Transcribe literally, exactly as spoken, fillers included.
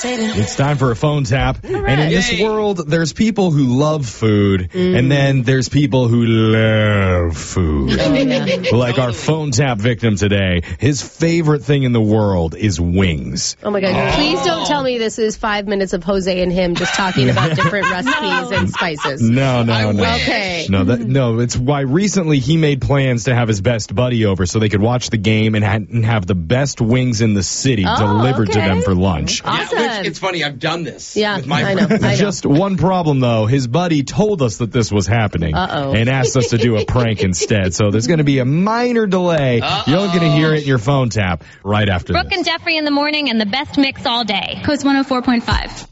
It's time for a phone tap. Right. And in this Yay. world, there's people who love food, mm. and then there's people who love food. Oh, yeah. Like our phone tap victim today. His favorite thing in the world is wings. Oh, my God. Oh. Please don't tell me this is five minutes of Jose and him just talking about different recipes and spices. No, no, I no. wish. Okay. No, that, no, it's why recently he made plans to have his best buddy over so they could watch the game and, ha- and have the best wings in the city Oh, delivered okay. to them for lunch. Awesome. Yeah, which, it's funny, I've done this Yeah, with my I know. friends. I know. Just one problem, though. His buddy told us that this was happening Uh-oh. and asked us to do a prank instead. So there's going to be a minor delay. Uh-oh. You're going to hear it in your phone tap right after Brooke this. and Jeffrey in the morning and the best mix all day. Coast one oh four point five.